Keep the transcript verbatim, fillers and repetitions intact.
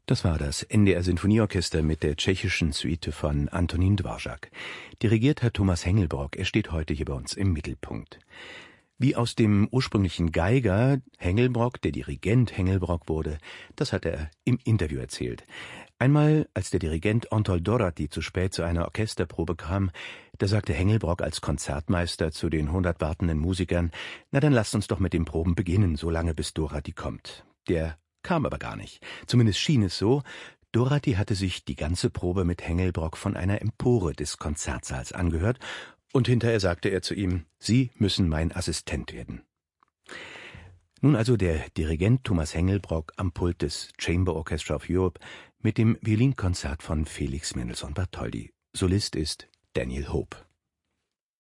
Das war das N D R-Sinfonieorchester mit der tschechischen Suite von Antonín Dvořák. Dirigiert hat Thomas Hengelbrock. Er steht heute hier bei uns im Mittelpunkt. Wie aus dem ursprünglichen Geiger Hengelbrock der Dirigent Hengelbrock wurde, das hat er im Interview erzählt. Einmal, als der Dirigent Antal Doráty zu spät zu einer Orchesterprobe kam, da sagte Hengelbrock als Konzertmeister zu den hundert wartenden Musikern: »Na, dann lasst uns doch mit den Proben beginnen, solange bis Doráty kommt.« Der kam aber gar nicht. Zumindest schien es so. Doráty hatte sich die ganze Probe mit Hengelbrock von einer Empore des Konzertsaals angehört, und hinterher sagte er zu ihm: »Sie müssen mein Assistent werden.« Nun also der Dirigent Thomas Hengelbrock am Pult des Chamber Orchestra of Europe mit dem Violinkonzert von Felix Mendelssohn Bartholdy. Solist ist Daniel Hope.